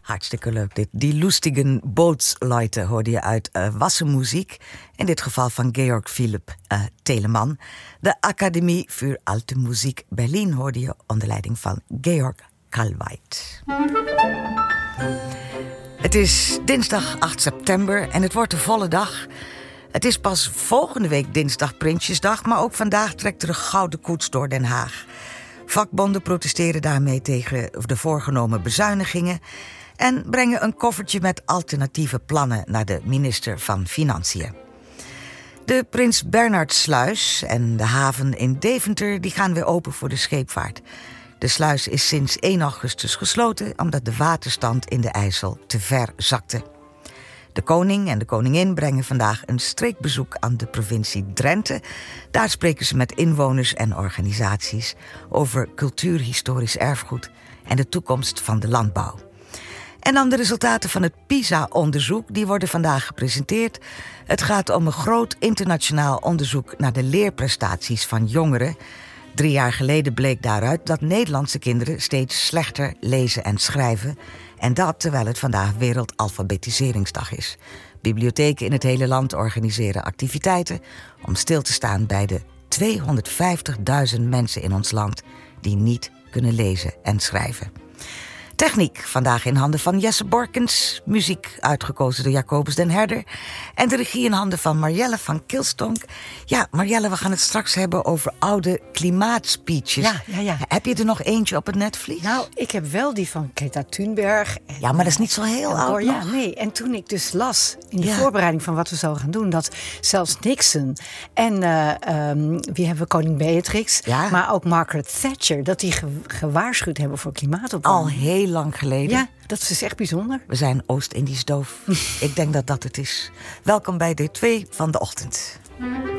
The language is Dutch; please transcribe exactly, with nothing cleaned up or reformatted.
Hartstikke leuk dit. Die lustigen Bootsleute hoorde je uit uh, Wassenmuziek. In dit geval van Georg Philipp uh, Telemann. De Academie für Alte Musik Berlin hoorde je onder leiding van Georg Kalweit. Het is dinsdag acht september en het wordt een volle dag. Het is pas volgende week dinsdag Prinsjesdag, maar ook vandaag trekt er een gouden koets door Den Haag. Vakbonden protesteren daarmee tegen de voorgenomen bezuinigingen en brengen een koffertje met alternatieve plannen naar de minister van Financiën. De Prins Bernhardsluis en de haven in Deventer die gaan weer open voor de scheepvaart. De sluis is sinds één augustus gesloten omdat de waterstand in de IJssel te ver zakte. De koning en de koningin brengen vandaag een streekbezoek aan de provincie Drenthe. Daar spreken ze met inwoners en organisaties over cultuurhistorisch erfgoed en de toekomst van de landbouw. En dan de resultaten van het PISA-onderzoek, die worden vandaag gepresenteerd. Het gaat om een groot internationaal onderzoek naar de leerprestaties van jongeren. Drie jaar geleden bleek daaruit dat Nederlandse kinderen steeds slechter lezen en schrijven. En dat terwijl het vandaag Wereldalfabetiseringsdag is. Bibliotheken in het hele land organiseren activiteiten om stil te staan bij de tweehonderdvijftigduizend mensen in ons land die niet kunnen lezen en schrijven. Techniek vandaag in handen van Jesse Borkens. Muziek uitgekozen door Jacobus den Herder. En de regie in handen van Marjelle van Kilstonk. Ja, Marjelle, we gaan het straks hebben over oude klimaatspeeches. Ja, ja, ja. Heb je er nog eentje op het netvlies? Nou, ik heb wel die van Greta Thunberg. En, ja, maar dat is niet zo heel en, oud Ja, nog. nee. En toen ik dus las in de Ja. voorbereiding van wat we zouden gaan doen, dat zelfs Nixon en uh, um, wie hebben we, koningin Beatrix, Ja. maar ook Margaret Thatcher, dat die ge- gewaarschuwd hebben voor klimaatopwarming. Al heel lang geleden. Ja, dat is echt bijzonder. We zijn Oost-Indisch doof. Ik denk dat dat het is. Welkom bij deel twee van de ochtend.